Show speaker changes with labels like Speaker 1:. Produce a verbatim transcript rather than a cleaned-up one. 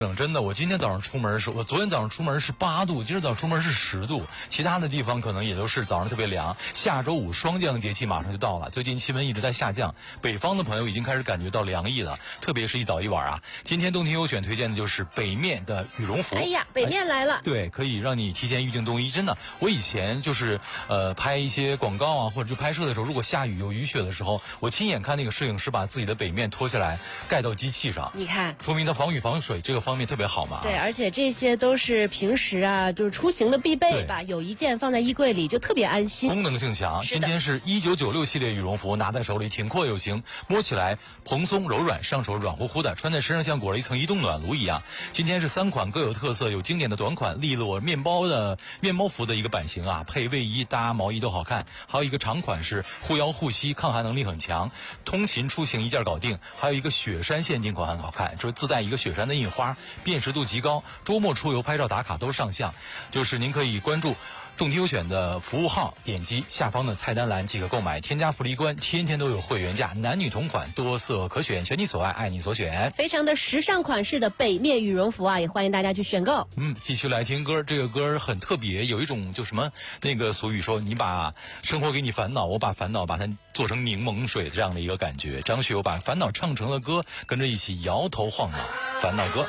Speaker 1: 冷真的，我今天早上出门是，我昨天早上出门是八度，今儿早上出门是十度，其他的地方可能也都是早上特别凉。下周五霜降节气马上就到了，最近气温一直在下降，北方的朋友已经开始感觉到凉意了，特别是一早一晚啊。今天冬天优选推荐的就是北面的羽绒服。
Speaker 2: 哎呀，北面来了，
Speaker 1: 哎、对，可以让你提前预定冬衣。真的，我以前就是呃拍一些广告啊，或者就拍摄的时候，如果下雨有雨雪的时候，我亲眼看那个摄影师把自己的北面脱下来盖到机器上，
Speaker 2: 你看，
Speaker 1: 说明它防雨防水这个方面特别好嘛。
Speaker 2: 对，而且这些都是平时啊，就是出行的必备吧，有一件放在衣柜里就特别安心，
Speaker 1: 功能性强。今天是一九九六系列羽绒服，拿在手里挺阔有型，摸起来蓬松柔软，上手软乎乎的，穿在身上像裹了一层移动暖炉一样。今天是三款各有特色，有经典的短款利落面包的面包服的一个版型啊，配卫衣搭毛衣都好看。还有一个长款是护腰护膝，抗寒能力很强，通勤出行一件搞定。还有一个雪山限定款很好看，就是自带一个雪山的印花，辨识度极高，周末出游拍照打卡都上相。就是您可以关注动听优选的服务号，点击下方的菜单栏即可购买，添加福利关，天天都有会员价，男女同款，多色可选，选你所爱，爱你所选，
Speaker 2: 非常的时尚款式的北面羽绒服啊，也欢迎大家去选购。
Speaker 1: 嗯，继续来听歌，这个歌很特别，有一种就什么那个俗语说，你把生活给你烦恼，我把烦恼把它做成柠檬水这样的一个感觉。张学友把烦恼唱成了歌，跟着一起摇头晃脑，烦恼歌。